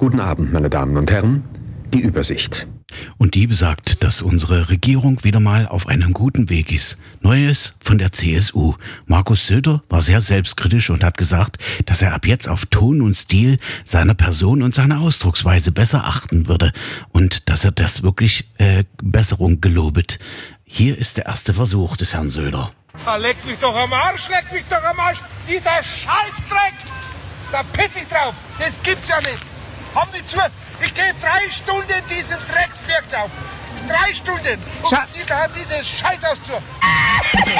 Guten Abend, meine Damen und Herren. Die Übersicht. Und die besagt, dass unsere Regierung wieder mal auf einem guten Weg ist. Neues von der CSU. Markus Söder war sehr selbstkritisch und hat gesagt, dass er ab jetzt auf Ton und Stil seiner Person und seiner Ausdrucksweise besser achten würde. Und dass er das wirklich Besserung gelobet. Hier ist der erste Versuch des Herrn Söder. Leck mich doch am Arsch, Dieser Scheißdreck! Da piss ich drauf! Das gibt's ja nicht! Haben die zu! Ich gehe 3 Stunden diesen Drecksberg auf! 3 Stunden! Und sieht da dieses Scheiß aus zu!